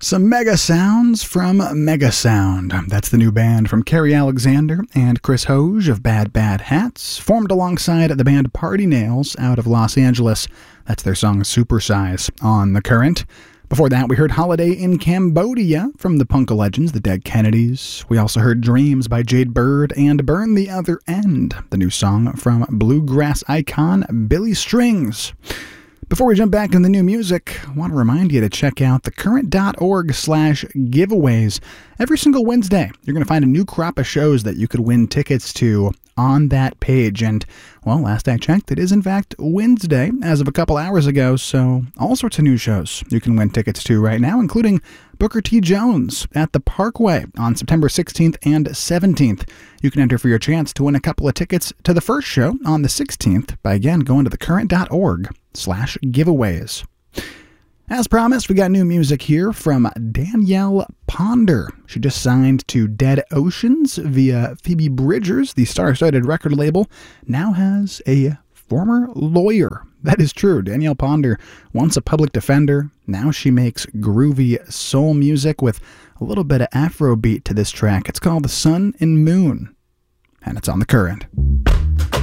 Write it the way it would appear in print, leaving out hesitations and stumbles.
Some mega sounds from Mega Sound. That's the new band from Carrie Alexander and Chris Hoge of Bad Bad Hats, formed alongside the band Party Nails out of Los Angeles. That's their song Supersize on The Current. Before that, we heard Holiday in Cambodia from the punk legends, the Dead Kennedys. We also heard Dreams by Jade Bird and Burn the Other End, the new song from bluegrass icon Billy Strings. Before we jump back into the new music, I want to remind you to check out thecurrent.org/giveaways. Every single Wednesday, you're going to find a new crop of shows that you could win tickets to on that page. And, well, last I checked, it is in fact Wednesday as of a couple hours ago, so all sorts of new shows you can win tickets to right now, including Booker T. Jones at the Parkway on September 16th and 17th. You can enter for your chance to win a couple of tickets to the first show on the 16th by, again, going to thecurrent.org/giveaways. As promised, we got new music here from Danielle Ponder. She just signed to Dead Oceans via Phoebe Bridgers. The star-studded record label now has a former lawyer. That is true. Danielle Ponder, once a public defender, now she makes groovy soul music with a little bit of Afrobeat to this track. It's called The Sun and Moon, and it's on The Current.